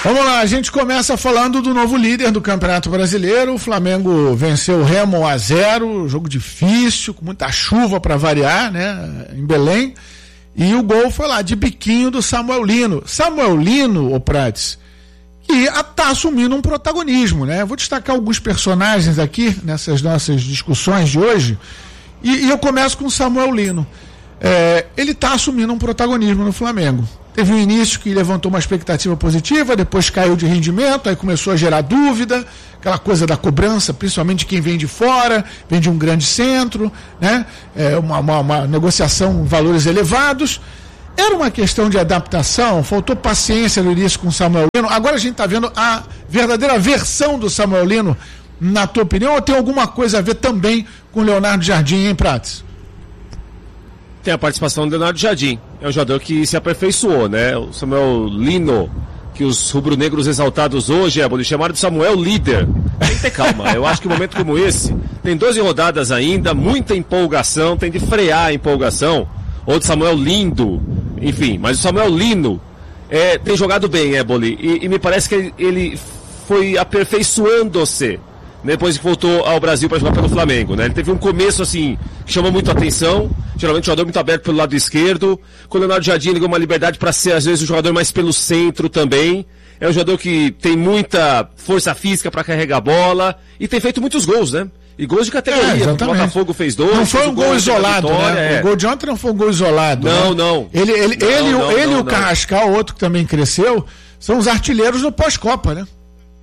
Vamos lá, a gente começa falando do novo líder do Campeonato Brasileiro. O Flamengo venceu o Remo 1-0, jogo difícil, com muita chuva para variar, né, em Belém. E o gol foi lá de biquinho do Samuel Lino. Samuel Lino, ô Prates, que está assumindo um protagonismo, né? Vou destacar alguns personagens aqui nessas nossas discussões de hoje. E eu começo com o Samuel Lino. Ele está assumindo um protagonismo no Flamengo. Teve um início que levantou uma expectativa positiva, depois caiu de rendimento, aí começou a gerar dúvida, aquela coisa da cobrança, principalmente de quem vem de fora, vem de um grande centro, né? Uma negociação, valores elevados. Era uma questão de adaptação, faltou paciência no início com o Samuel Lino. Agora a gente está vendo a verdadeira versão do Samuel Lino, na tua opinião, ou tem alguma coisa a ver também com o Leonardo Jardim, hein, Prates? Tem a participação do Leonardo Jardim. É um jogador que se aperfeiçoou, né? O Samuel Lino, que os rubro-negros exaltados hoje, chamaram de Samuel Líder. Tem que ter calma. Eu acho que um momento como esse, tem 12 rodadas ainda, muita empolgação, tem de frear a empolgação. Ou de Samuel Lindo, enfim. Mas o Samuel Lino tem jogado bem, Éboli. E me parece que ele foi aperfeiçoando-se depois que voltou ao Brasil para jogar pelo Flamengo, né? Ele teve um começo, assim, que chamou muito a atenção, geralmente um jogador muito aberto pelo lado esquerdo. Com o Leonardo Jardim, ele ganhou uma liberdade para ser, às vezes, um jogador mais pelo centro também. É um jogador que tem muita força física para carregar a bola e tem feito muitos gols, né? E gols de categoria. O Botafogo fez 2. Não foi um gol isolado, né? O gol de ontem não foi um gol isolado. Não. Ele e o Carrascal, outro que também cresceu, são os artilheiros do pós-Copa, né?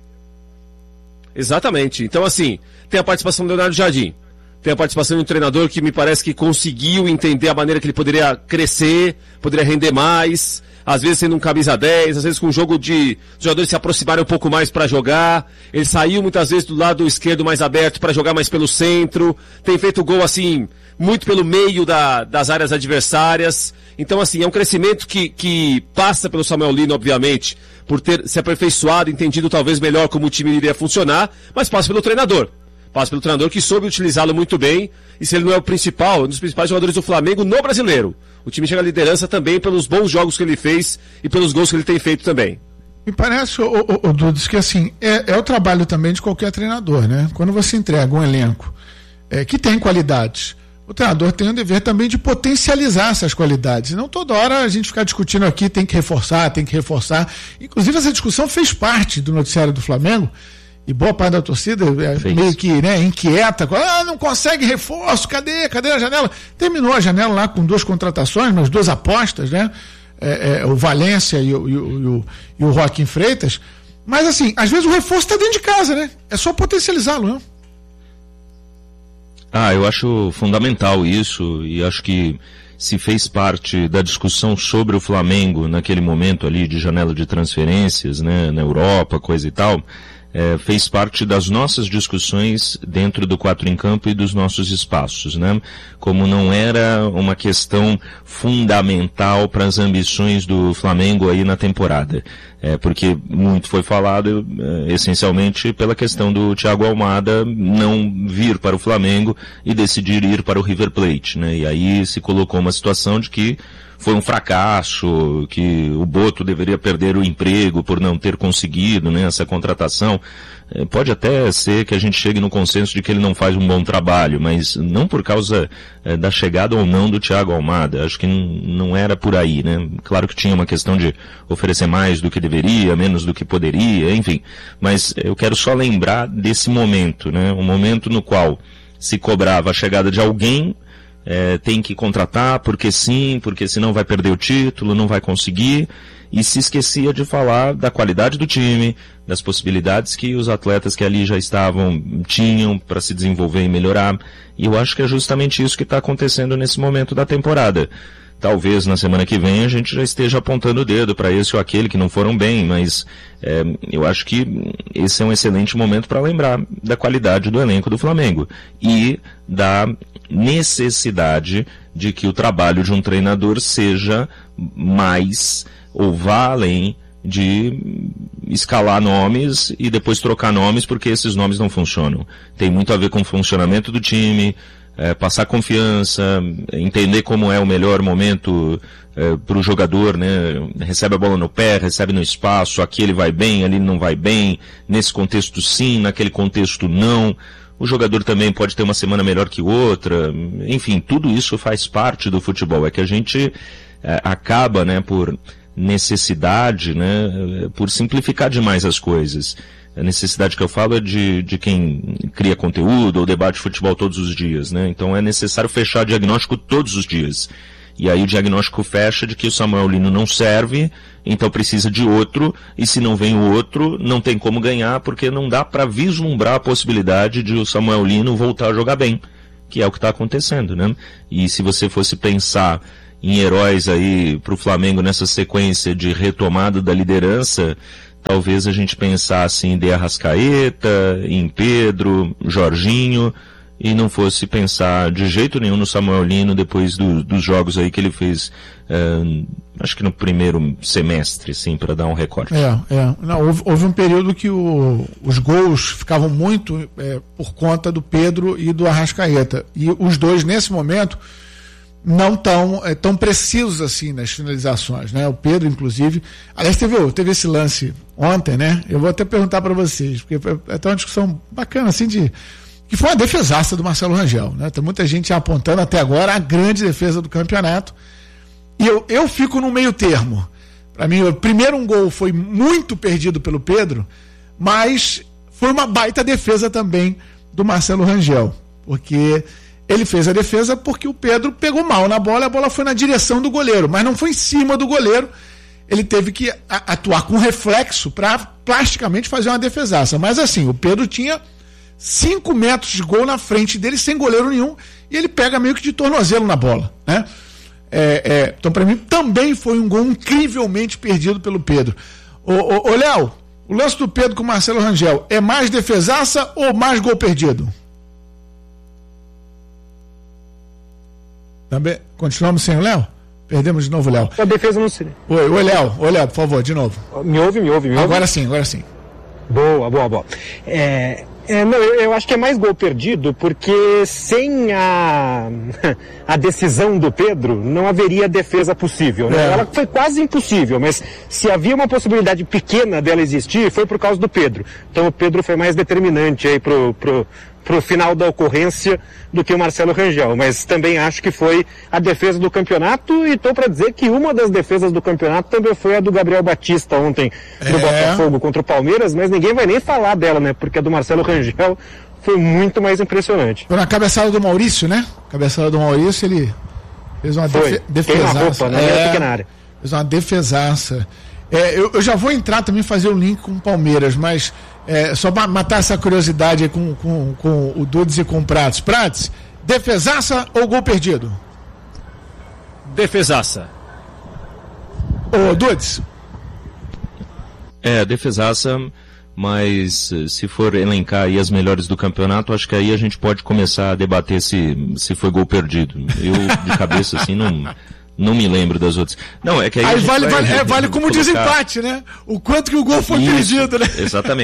Exatamente. Então, assim, tem a participação do Leonardo Jardim. Tem a participação de um treinador que me parece que conseguiu entender a maneira que ele poderia crescer, poderia render mais, às vezes sendo um camisa 10, às vezes com um jogo de jogadores se aproximarem um pouco mais para jogar. Ele saiu muitas vezes do lado esquerdo mais aberto para jogar mais pelo centro. Tem feito gol, assim, muito pelo meio das áreas adversárias. Então, assim, é um crescimento que passa pelo Samuel Lino, obviamente, por ter se aperfeiçoado, entendido talvez melhor como o time iria funcionar, mas passa pelo treinador. Passa pelo treinador que soube utilizá-lo muito bem, e se ele não é o principal, um dos principais jogadores do Flamengo no Brasileiro. O time chega à liderança também pelos bons jogos que ele fez e pelos gols que ele tem feito também. Me parece, Dudes, que assim, é o trabalho também de qualquer treinador, né? Quando você entrega um elenco que tem qualidades, o treinador tem o dever também de potencializar essas qualidades. E não toda hora a gente ficar discutindo aqui, tem que reforçar. Inclusive essa discussão fez parte do noticiário do Flamengo, e boa parte da torcida meio que, né, inquieta, não consegue reforço, cadê a janela? Terminou a janela lá com 2 contratações, mas 2 apostas, né? O Valência e o Joaquim Freitas. Mas assim, às vezes o reforço está dentro de casa, né? É só potencializá-lo, né? Eu acho fundamental isso, e acho que se fez parte da discussão sobre o Flamengo naquele momento ali de janela de transferências, né, na Europa, coisa e tal, fez parte das nossas discussões dentro do 4 em Campo e dos nossos espaços, né? Como não era uma questão fundamental para as ambições do Flamengo aí na temporada. Porque muito foi falado essencialmente pela questão do Thiago Almada não vir para o Flamengo e decidir ir para o River Plate, né? E aí se colocou uma situação de que foi um fracasso, que o Boto deveria perder o emprego por não ter conseguido, né, essa contratação. Pode até ser que a gente chegue no consenso de que ele não faz um bom trabalho, mas não por causa da chegada ou não do Thiago Almada. Acho que não era por aí, né? Claro que tinha uma questão de oferecer mais do que deveria, menos do que poderia, enfim. Mas eu quero só lembrar desse momento, né? Um momento no qual se cobrava a chegada de alguém, tem que contratar, porque sim, porque senão vai perder o título, não vai conseguir, e se esquecia de falar da qualidade do time, das possibilidades que os atletas que ali já tinham para se desenvolver e melhorar, e eu acho que é justamente isso que está acontecendo nesse momento da temporada. Talvez na semana que vem a gente já esteja apontando o dedo para esse ou aquele que não foram bem, mas eu acho que esse é um excelente momento para lembrar da qualidade do elenco do Flamengo e da necessidade de que o trabalho de um treinador seja mais ou vá além de escalar nomes e depois trocar nomes porque esses nomes não funcionam. Tem muito a ver com o funcionamento do time, passar confiança, entender como é o melhor momento para o jogador, né? Recebe a bola no pé, recebe no espaço, aqui ele vai bem, ali não vai bem, nesse contexto sim, naquele contexto não. O jogador também pode ter uma semana melhor que outra, enfim, tudo isso faz parte do futebol. É que a gente acaba, né, por necessidade, né, por simplificar demais as coisas. A necessidade que eu falo é de quem cria conteúdo ou debate futebol todos os dias, né? Então é necessário fechar diagnóstico todos os dias. E aí o diagnóstico fecha de que o Samuel Lino não serve, então precisa de outro, e se não vem o outro, não tem como ganhar, porque não dá para vislumbrar a possibilidade de o Samuel Lino voltar a jogar bem, que é o que está acontecendo, né? E se você fosse pensar em heróis aí para o Flamengo nessa sequência de retomada da liderança, talvez a gente pensasse em De Arrascaeta, em Pedro, Jorginho, e não fosse pensar de jeito nenhum no Samuel Lino depois dos jogos aí que ele fez, acho que no primeiro semestre, sim, para dar um recorte. Não, houve um período que os gols ficavam muito por conta do Pedro e do Arrascaeta, e os dois nesse momento não tão precisos assim nas finalizações, né? O Pedro, inclusive, aliás, teve esse lance ontem, né? Eu vou até perguntar para vocês, porque é até uma discussão bacana, assim, que foi uma defesaça do Marcelo Rangel, né? Tem muita gente apontando até agora a grande defesa do campeonato, e eu fico no meio termo. Para mim, primeiro um gol foi muito perdido pelo Pedro, mas foi uma baita defesa também do Marcelo Rangel, porque ele fez a defesa porque o Pedro pegou mal na bola, a bola foi na direção do goleiro, mas não foi em cima do goleiro. Ele teve que atuar com reflexo para plasticamente fazer uma defesaça. Mas assim, o Pedro tinha 5 metros de gol na frente dele, sem goleiro nenhum, e ele pega meio que de tornozelo na bola, né? Então, para mim, também foi um gol incrivelmente perdido pelo Pedro. Ô Léo, o lance do Pedro com o Marcelo Rangel é mais defesaça ou mais gol perdido? Também continuamos sem o Léo? Perdemos de novo o Léo. A defesa não se... Oi, Léo, por favor, de novo. Me ouve? Agora sim. Boa. Não, eu acho que é mais gol perdido, porque sem a decisão do Pedro, não haveria defesa possível, né? Ela foi quase impossível, mas se havia uma possibilidade pequena dela existir, foi por causa do Pedro. Então o Pedro foi mais determinante aí pro final da ocorrência do que o Marcelo Rangel, mas também acho que foi a defesa do campeonato, e estou para dizer que uma das defesas do campeonato também foi a do Gabriel Batista ontem no Botafogo contra o Palmeiras, mas ninguém vai nem falar dela, né, porque a do Marcelo Rangel foi muito mais impressionante. Foi na cabeçada do Maurício, né? Cabeçada do Maurício, ele fez uma defesaça. Roupa, né? Pequena área. Fez uma defesaça. Eu já vou entrar também, fazer o link com o Palmeiras, mas só para matar essa curiosidade aí com o Dudes e com o Prates. Prates, defesaça ou gol perdido? Defesaça. Ô, Dudes? Defesaça, mas se for elencar aí as melhores do campeonato, acho que aí a gente pode começar a debater se foi gol perdido. Eu, de cabeça, assim, não me lembro das outras. Não, é que aí vale como desempate, né? O quanto que o gol foi perdido, né?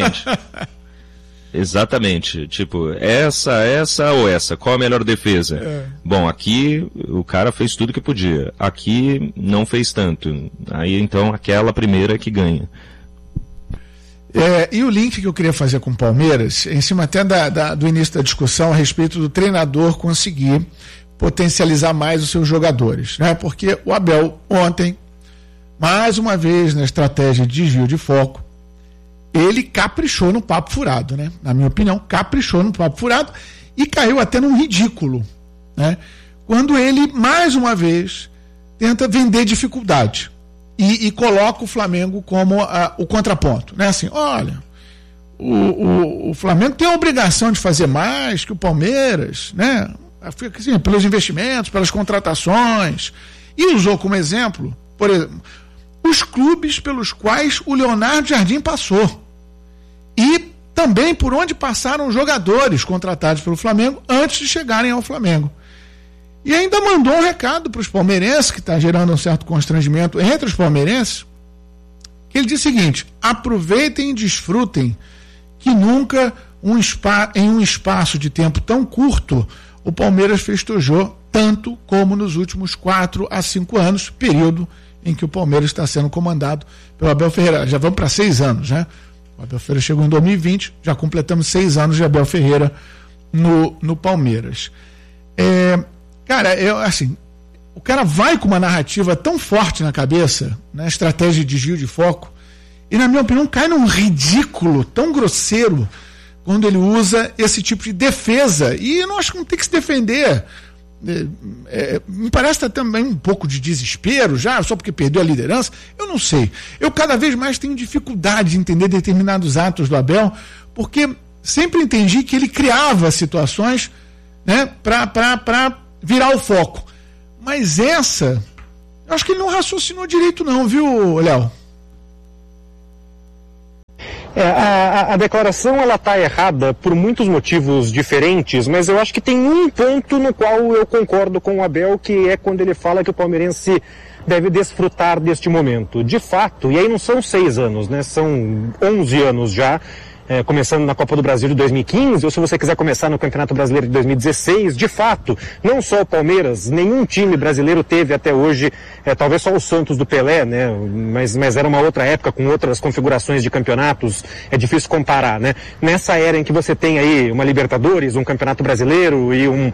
Exatamente. Tipo, essa ou essa? Qual a melhor defesa? Bom, aqui o cara fez tudo que podia. Aqui não fez tanto. Aí então aquela primeira que ganha. E o link que eu queria fazer com o Palmeiras, em cima até do início da discussão a respeito do treinador conseguir potencializar mais os seus jogadores, né? Porque o Abel ontem, mais uma vez na estratégia de desvio de foco, ele caprichou no papo furado, né? Na minha opinião, caprichou no papo furado e caiu até num ridículo, né? Quando ele, mais uma vez, tenta vender dificuldade e coloca o Flamengo como o contraponto, né? Assim, olha, o Flamengo tem a obrigação de fazer mais que o Palmeiras, né? Assim, pelos investimentos, pelas contratações, e usou como exemplo, por exemplo, os clubes pelos quais o Leonardo Jardim passou e também por onde passaram os jogadores contratados pelo Flamengo antes de chegarem ao Flamengo. E ainda mandou um recado para os palmeirenses, que está gerando um certo constrangimento entre os palmeirenses, que ele diz o seguinte: aproveitem e desfrutem que nunca em um espaço de tempo tão curto o Palmeiras festejou tanto como nos últimos 4 a 5 anos, período em que o Palmeiras está sendo comandado pelo Abel Ferreira. Já vamos para 6 anos, né? O Abel Ferreira chegou em 2020, já completamos 6 anos de Abel Ferreira no Palmeiras. Cara, assim, o cara vai com uma narrativa tão forte na cabeça, né, estratégia de desvio de foco, e na minha opinião cai num ridículo tão grosseiro quando ele usa esse tipo de defesa, e eu não acho que não tem que se defender. Me parece também um pouco de desespero já, só porque perdeu a liderança, eu não sei. Eu cada vez mais tenho dificuldade de entender determinados atos do Abel, porque sempre entendi que ele criava situações, né, para virar o foco. Mas essa, eu acho que ele não raciocinou direito não, viu, Léo? A declaração ela está errada por muitos motivos diferentes, mas eu acho que tem um ponto no qual eu concordo com o Abel, que é quando ele fala que o palmeirense deve desfrutar deste momento. De fato, e aí não são 6 anos, né? São 11 anos já, começando na Copa do Brasil de 2015, ou se você quiser começar no Campeonato Brasileiro de 2016, de fato, não só o Palmeiras, nenhum time brasileiro teve até hoje, talvez só o Santos do Pelé, né? Mas era uma outra época com outras configurações de campeonatos, é difícil comparar, né? Nessa era em que você tem aí uma Libertadores, um Campeonato Brasileiro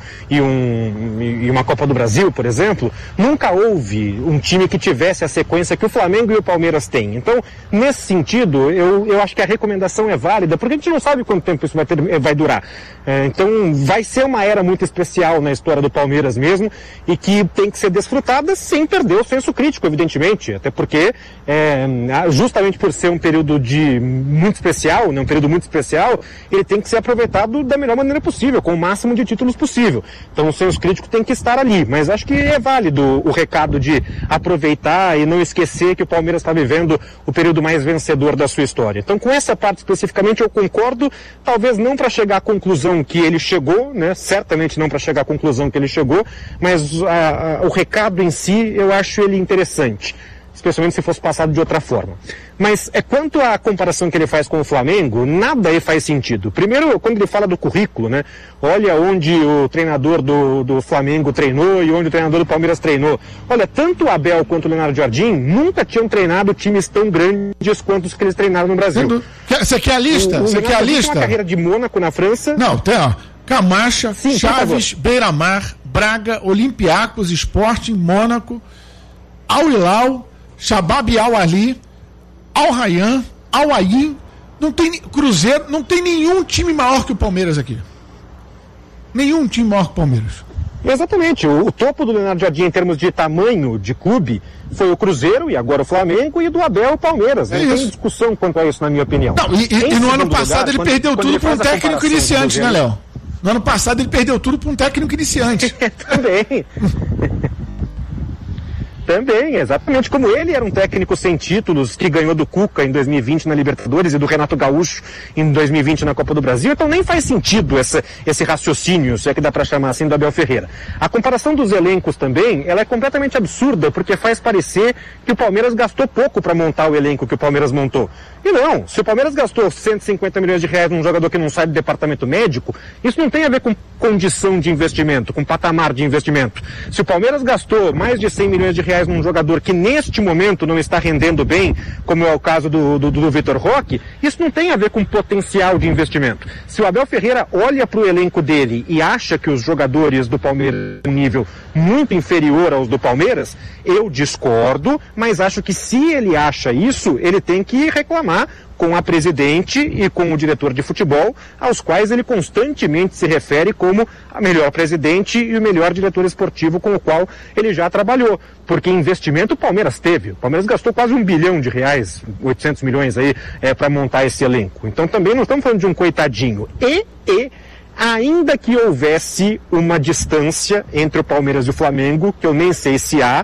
e uma Copa do Brasil, por exemplo, nunca houve um time que tivesse a sequência que o Flamengo e o Palmeiras têm. Então, nesse sentido, eu acho que a recomendação é válida, porque a gente não sabe quanto tempo isso vai durar. Então vai ser uma era muito especial na história do Palmeiras mesmo, e que tem que ser desfrutada sem perder o senso crítico, evidentemente, até porque justamente por ser um período muito especial, né, um período muito especial, ele tem que ser aproveitado da melhor maneira possível, com o máximo de títulos possível. Então o senso crítico tem que estar ali, mas acho que é válido o recado de aproveitar e não esquecer que o Palmeiras está vivendo o período mais vencedor da sua história. Então, com essa parte especificamente eu concordo, talvez não para chegar à conclusão que ele chegou, né? Certamente não para chegar à conclusão que ele chegou, mas o recado em si eu acho ele interessante, especialmente se fosse passado de outra forma. Mas quanto à comparação que ele faz com o Flamengo, nada aí faz sentido. Primeiro, quando ele fala do currículo, né? Olha onde o treinador do Flamengo treinou e onde o treinador do Palmeiras treinou. Olha, tanto o Abel quanto o Leonardo Jardim nunca tinham treinado times tão grandes quanto os que eles treinaram no Brasil. Você quer a lista? Você quer a lista? Tem uma carreira de Mônaco na França. Não, tem, ó. Camacha, sim, Chaves, Beira-Mar, Braga, Olympiacos, Sporting, Mônaco, Al Hilal, Shabab Al-Ali, Al-Rayyan, Al-Ain, Cruzeiro, não tem nenhum time maior que o Palmeiras aqui. Nenhum time maior que o Palmeiras. Exatamente. O topo do Leonardo Jardim em termos de tamanho de clube foi o Cruzeiro e agora o Flamengo, e do Abel o Palmeiras. Não tem discussão quanto a isso, na minha opinião. Não, e no ano passado ele perdeu tudo para um técnico iniciante, né, Léo? No ano passado ele perdeu tudo para um técnico iniciante. Também. Também, exatamente. Como ele era um técnico sem títulos, que ganhou do Cuca em 2020 na Libertadores e do Renato Gaúcho em 2020 na Copa do Brasil, então nem faz sentido esse raciocínio, se é que dá para chamar assim, do Abel Ferreira. A comparação dos elencos também, ela é completamente absurda, porque faz parecer que o Palmeiras gastou pouco para montar o elenco que o Palmeiras montou. E não, se o Palmeiras gastou 150 milhões de reais num jogador que não sai do departamento médico, isso não tem a ver com condição de investimento, com patamar de investimento. Se o Palmeiras gastou mais de 100 milhões de reais num jogador que neste momento não está rendendo bem, como é o caso do Vitor Roque, isso não tem a ver com potencial de investimento. Se o Abel Ferreira olha para o elenco dele e acha que os jogadores do Palmeiras têm um nível muito inferior aos do Palmeiras, eu discordo, mas acho que se ele acha isso, ele tem que reclamar com a presidente e com o diretor de futebol, aos quais ele constantemente se refere como a melhor presidente e o melhor diretor esportivo com o qual ele já trabalhou. Porque investimento o Palmeiras teve. O Palmeiras gastou quase R$1 bilhão, 800 milhões aí, para montar esse elenco. Então também não estamos falando de um coitadinho. Ainda que houvesse uma distância entre o Palmeiras e o Flamengo, que eu nem sei se há,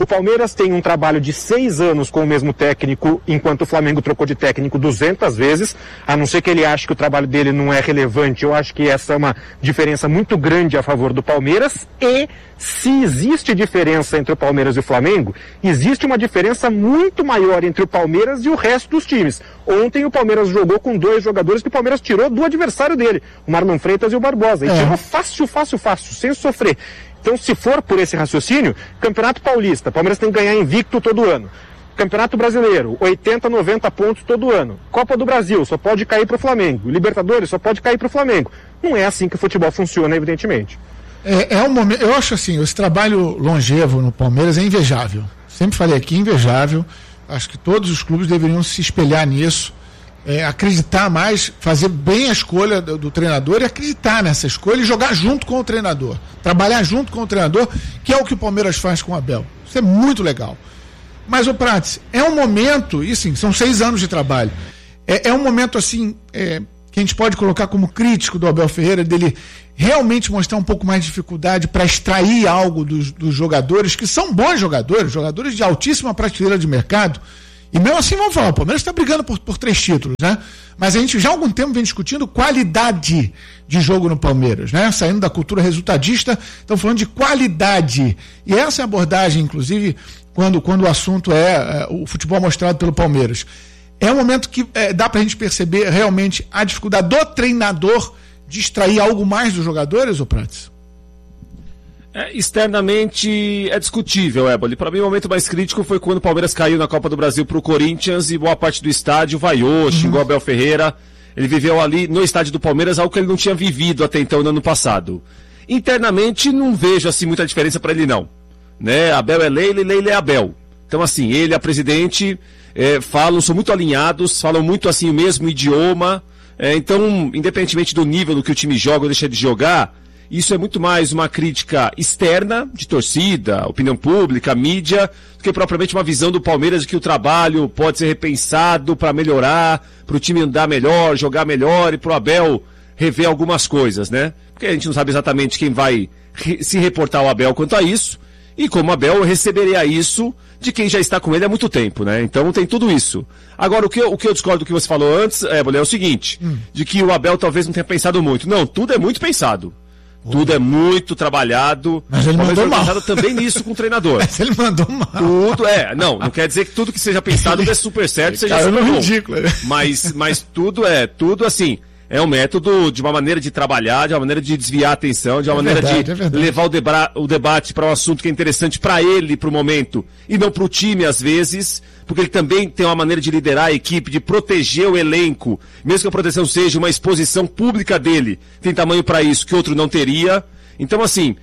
O Palmeiras tem um trabalho de 6 anos com o mesmo técnico, enquanto o Flamengo trocou de técnico 200 vezes, a não ser que ele ache que o trabalho dele não é relevante. Eu acho que essa é uma diferença muito grande a favor do Palmeiras. E se existe diferença entre o Palmeiras e o Flamengo, existe uma diferença muito maior entre o Palmeiras e o resto dos times. Ontem o Palmeiras jogou com 2 jogadores que o Palmeiras tirou do adversário dele, o Marlon Freitas e o Barbosa, e tirou fácil, sem sofrer. Então, se for por esse raciocínio, Campeonato Paulista, Palmeiras tem que ganhar invicto todo ano. Campeonato Brasileiro, 80, 90 pontos todo ano. Copa do Brasil, só pode cair para o Flamengo. Libertadores, só pode cair para o Flamengo. Não é assim que o futebol funciona, evidentemente. É um momento, eu acho assim, esse trabalho longevo no Palmeiras é invejável. Sempre falei aqui, invejável. Acho que todos os clubes deveriam se espelhar nisso. Acreditar mais, fazer bem a escolha do treinador e acreditar nessa escolha e jogar junto com o treinador, trabalhar junto com o treinador, que é o que o Palmeiras faz com o Abel. Isso é muito legal. Mas, ô Prates, é um momento, e sim, são 6 anos de trabalho, é um momento assim, que a gente pode colocar como crítico do Abel Ferreira, dele realmente mostrar um pouco mais de dificuldade para extrair algo dos jogadores, que são bons jogadores de altíssima prateleira de mercado. E mesmo assim, vamos falar, o Palmeiras está brigando por 3 títulos, né? Mas a gente já há algum tempo vem discutindo qualidade de jogo no Palmeiras, né? Saindo da cultura resultadista, estamos falando de qualidade. E essa é a abordagem, inclusive, quando o assunto é o futebol mostrado pelo Palmeiras. É um momento que dá para a gente perceber realmente a dificuldade do treinador de extrair algo mais dos jogadores, ô Prates? Externamente é discutível, Éboli. Para mim o momento mais crítico foi quando o Palmeiras caiu na Copa do Brasil pro Corinthians e boa parte do estádio vaiou, xingou Abel Ferreira. Ele viveu ali no estádio do Palmeiras algo que ele não tinha vivido até então no ano passado. Internamente não vejo assim muita diferença para ele não, né? Abel é Leila e Leila é Abel. Então assim, ele e a presidente são muito alinhados, falam muito assim o mesmo idioma. Então, independentemente do nível do que o time joga ou deixa de jogar, isso é muito mais uma crítica externa, de torcida, opinião pública, mídia, do que propriamente uma visão do Palmeiras de que o trabalho pode ser repensado para melhorar, para o time andar melhor, jogar melhor e para o Abel rever algumas coisas, né? Porque a gente não sabe exatamente quem vai se reportar ao Abel quanto a isso, e como o Abel receberia isso de quem já está com ele há muito tempo, né? Então tem tudo isso. Agora, o que eu discordo do que você falou antes, é o seguinte, de que o Abel talvez não tenha pensado muito. Não, tudo é muito pensado. Tudo é muito trabalhado. Mas ele mandou mal. Também nisso com o treinador. Mas ele mandou mal. Tudo não quer dizer que tudo que seja pensado dê super certo, seja super bom. Ridículo. Mas tudo assim, é um método de uma maneira de trabalhar, de uma maneira de desviar a atenção, de uma maneira de levar o debate para um assunto que é interessante para ele, para o momento, e não para o time às vezes, porque ele também tem uma maneira de liderar a equipe, de proteger o elenco, mesmo que a proteção seja uma exposição pública dele, tem tamanho para isso, que outro não teria. Então assim,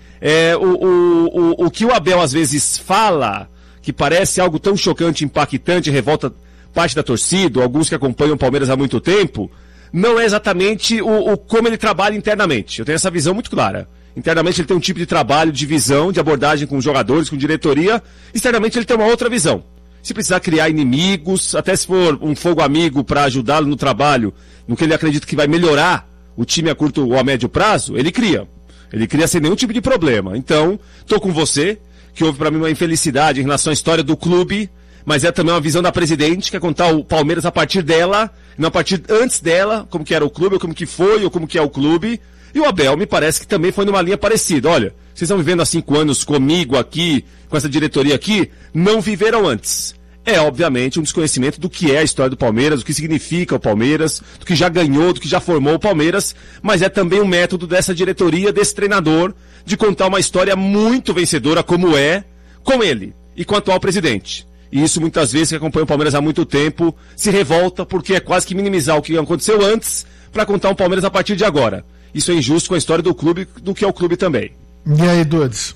o que o Abel às vezes fala, que parece algo tão chocante, impactante, revolta parte da torcida, alguns que acompanham o Palmeiras há muito tempo, não é exatamente como ele trabalha internamente. Eu tenho essa visão muito clara. Internamente ele tem um tipo de trabalho, de visão, de abordagem com os jogadores, com diretoria. Externamente ele tem uma outra visão. Se precisar criar inimigos, até se for um fogo amigo para ajudá-lo no trabalho, no que ele acredita que vai melhorar o time a curto ou a médio prazo, ele cria. Ele cria sem nenhum tipo de problema. Então, estou com você, que houve para mim uma infelicidade em relação à história do clube, mas é também uma visão da presidente, que é contar o Palmeiras a partir dela, não a partir antes dela, como que era o clube, ou como que foi, ou como que é o clube. E o Abel me parece que também foi numa linha parecida. Olha, vocês estão vivendo há 5 anos comigo aqui, com essa diretoria aqui, não viveram antes. É, obviamente, um desconhecimento do que é a história do Palmeiras, do que significa o Palmeiras, do que já ganhou, do que já formou o Palmeiras, mas é também um método dessa diretoria, desse treinador, de contar uma história muito vencedora, como é, com ele e com o atual presidente. E isso muitas vezes, que acompanha o Palmeiras há muito tempo, se revolta porque é quase que minimizar o que aconteceu antes para contar um Palmeiras a partir de agora. Isso é injusto com a história do clube, do que é o clube também. E aí, Dudes?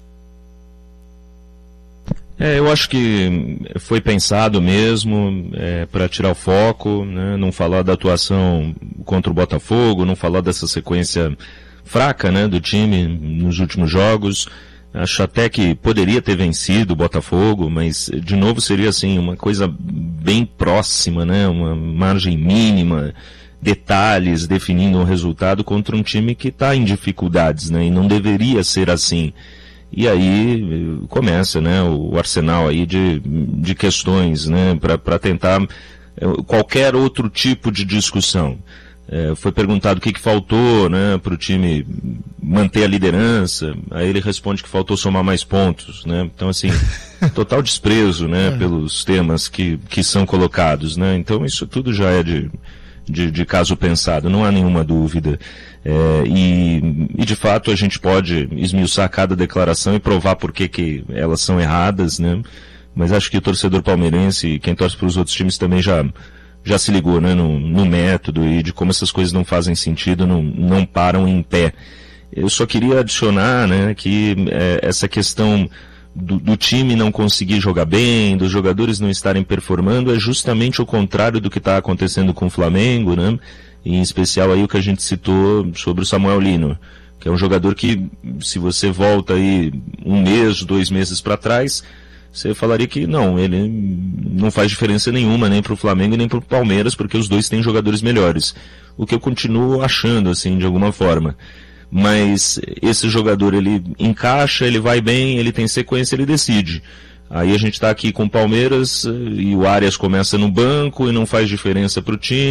Eu acho que foi pensado mesmo para tirar o foco, né? Não falar da atuação contra o Botafogo, não falar dessa sequência fraca, né, do time nos últimos jogos. Acho até que poderia ter vencido o Botafogo, mas de novo seria assim uma coisa bem próxima, né, uma margem mínima, detalhes definindo um resultado contra um time que está em dificuldades, né, e não deveria ser assim. E aí começa, né, o arsenal aí de questões, né, para tentar qualquer outro tipo de discussão. Foi perguntado o que faltou, né, para o time manter a liderança. Aí ele responde que faltou somar mais pontos, né? Então, assim, total desprezo, né, pelos temas que são colocados, né? Então, isso tudo já é de caso pensado, não há nenhuma dúvida. E de fato a gente pode esmiuçar cada declaração e provar por que elas são erradas, né? Mas acho que o torcedor palmeirense e quem torce para os outros times também já se ligou, né, no método e de como essas coisas não fazem sentido, não param em pé. Eu só queria adicionar, né, que essa questão do time não conseguir jogar bem, dos jogadores não estarem performando, é justamente o contrário do que está acontecendo com o Flamengo, né? Em especial aí o que a gente citou sobre o Samuel Lino, que é um jogador que, se você volta aí 1 mês, 2 meses para trás, você falaria que não, ele não faz diferença nenhuma, nem para o Flamengo nem para o Palmeiras, porque os dois têm jogadores melhores. O que eu continuo achando, assim, de alguma forma. Mas esse jogador, ele encaixa, ele vai bem, ele tem sequência, ele decide. Aí a gente está aqui com o Palmeiras e o Arias começa no banco e não faz diferença para o time.